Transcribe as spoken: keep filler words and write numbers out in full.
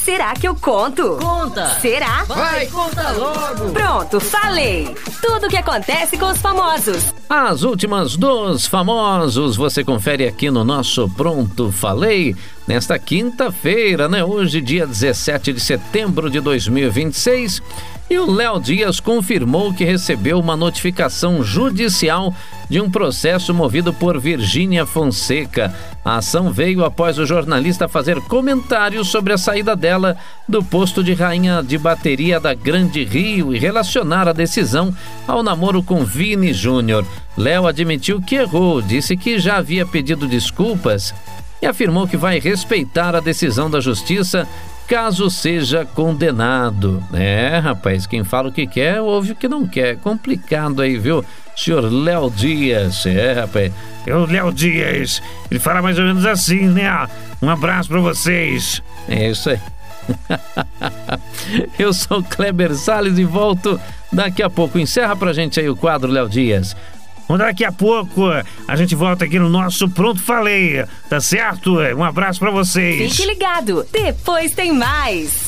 Será que eu conto? Conta! Será? Vai, conta logo! Pronto, falei! Tudo o que acontece com os famosos. As últimas dos famosos você confere aqui no nosso Pronto Falei, nesta quinta-feira, né? Hoje, dia dezessete de setembro de dois mil e vinte e seis. E o Léo Dias confirmou que recebeu uma notificação judicial de um processo movido por Virgínia Fonseca. A ação veio após o jornalista fazer comentários sobre a saída dela do posto de rainha de bateria da Grande Rio e relacionar a decisão ao namoro com Vini Júnior. Léo admitiu que errou, disse que já havia pedido desculpas e afirmou que vai respeitar a decisão da justiça caso seja condenado. É, rapaz, quem fala o que quer, ouve o que não quer. Complicado aí, viu, senhor Léo Dias? É, rapaz. É o Léo Dias. Ele fala mais ou menos assim, né? Um abraço pra vocês. É isso aí. Eu sou o Kleber Salles e volto daqui a pouco. Encerra pra gente aí o quadro, Léo Dias. Daqui a pouco a gente volta aqui no nosso Pronto Falei, tá certo? Um abraço pra vocês. Fique ligado, depois tem mais.